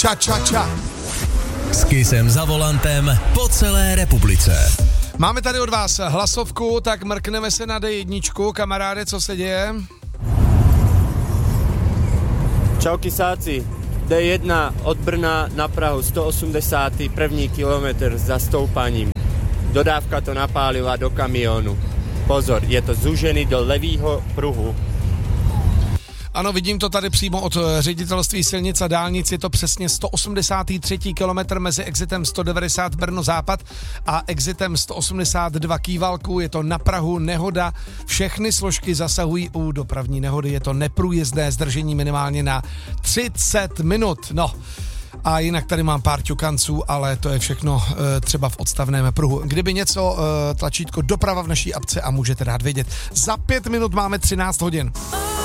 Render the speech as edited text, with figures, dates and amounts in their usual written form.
Ča, ča, ča. S Kissem za volantem po celé republice. Máme tady od vás hlasovku, tak mrkneme se na D1. Kamaráde, co se děje? Čau Kisáci, D1 od Brna na Prahu, 181. kilometr za stoupaním. Dodávka to napálila do kamionu. Pozor, je to zúžený do levýho pruhu. Ano, vidím to tady přímo od ředitelství silnic a dálnic, je to přesně 183. kilometr mezi exitem 190 Brno Západ a exitem 182 Kývalku, je to na Prahu, nehoda, všechny složky zasahují u dopravní nehody, je to neprůjezdné zdržení minimálně na 30 minut, no. A jinak tady mám pár ťukanců, ale to je všechno třeba v odstavném pruhu. Kdyby něco, tlačítko doprava v naší apce a můžete dát vědět. Za 5 minut máme 13 hodin.